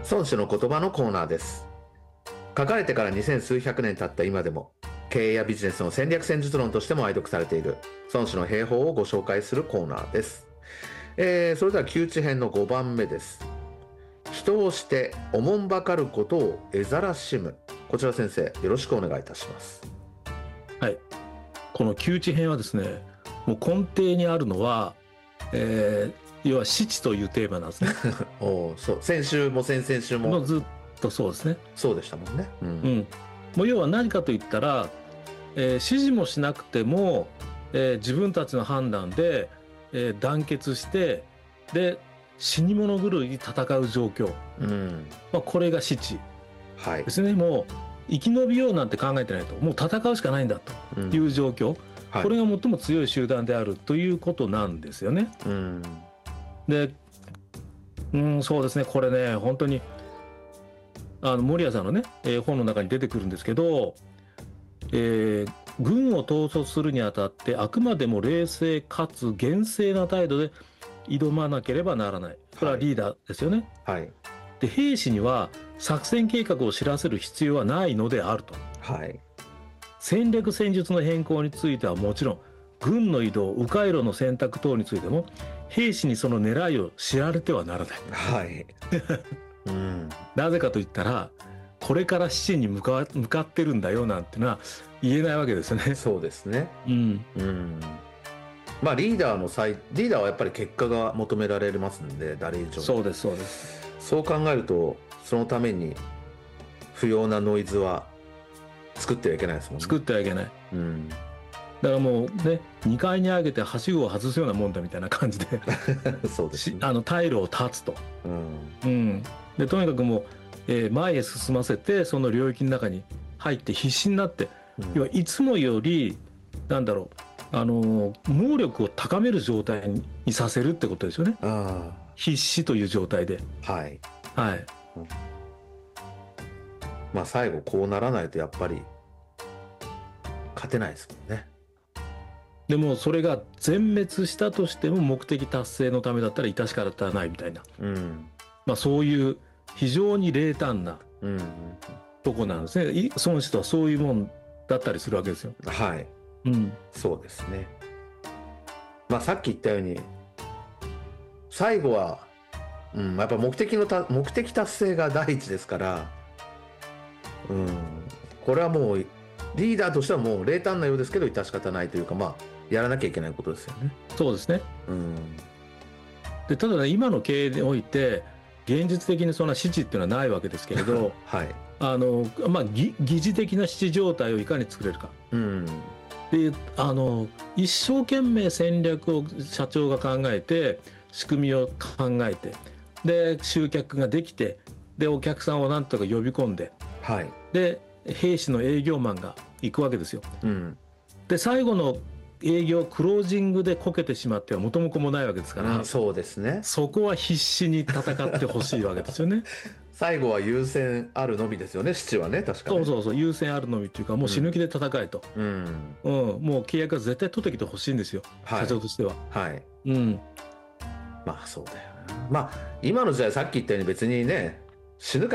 孫子の言葉のコーナーです。書かれてから2000数百年経った今でも、経営やビジネスの戦略戦術論としても愛読されている孫子の兵法をご紹介するコーナーです。それでは窮地編の5番目です。人をしておもんばかることを得ざらしむ。こちら先生、よろしくお願いいたします。 はい、この窮地編はですね、もう根底にあるのは、要は死地というテーマなんですね。 そう、先週も先々週もずっとそうですね。 そうでしたもんね。 もう要は何かといったら、指示もしなくても、自分たちの判断で、団結してで死に物狂いに戦う状況、これが死地ですね。もう生き延びようなんて考えてないと、もう戦うしかないんだという状況、これが最も強い集団であるということなんですよね。で、そうですね、これね、本当に森谷さんのね、本の中に出てくるんですけど、軍を統率するにあたってあくまでも冷静かつ厳正な態度で挑まなければならない。これはリーダーですよね。で、兵士には作戦計画を知らせる必要はないのであると。戦略戦術の変更についてはもちろん、軍の移動、迂回路の選択等についても兵士にその狙いを知られてはならない。なぜかといったら、これから死地に向かってるんだよなんてのは言えないわけですよね。 そうですね。まあリーダーはやっぱり結果が求められますんで、誰以上に。 そうですそうです。 そう考えると、そのために不要なノイズは作ってはいけないですもんね。 作ってはいけない。だからもうね、2階に上げてはしごを外すようなもんだみたいな感じでそうですね。 退路を断つと。で、とにかくもう、前へ進ませて、その領域の中に入って必死になって、要はいつもより能力を高める状態にさせるってことですよね。必死という状態で。 まあ最後こうならないとやっぱり勝てないですもんね。 でもそれが全滅したとしても目的達成のためだったら致し方ないみたいな、そういう非常に冷淡なとこなんですね。孫子とはそういうもんだったりするわけですよ。 そうですね。まあさっき言ったように最後は、やっぱ目的達成が第一ですから、これはもうリーダーとしてはもう冷淡なようですけど致し方ないというか、まあやらなきゃいけないことですよね。 そうですね。で、ただね、今の経営において現実的にそんな死地っていうのはないわけですけれど疑似的な死地状態をいかに作れるか。で、一生懸命戦略を社長が考えて、仕組みを考えて、で集客ができて、でお客さんをなんとか呼び込んで、で兵士の営業マンが行くわけですよ。で最後の営業クロージングでこけてしまっては元も子もないわけですから、 そうですね。 そこは必死に戦ってほしいわけですよね。 最後は優先あるのみですよね、父はね。確かにそう優先あるのみっていうか、もう死ぬ気で戦えと、もう契約は絶対取ってきてほしいんですよ、社長としては。 まあそうだよな。まあ今の時代、さっき言ったように別にね、死ぬか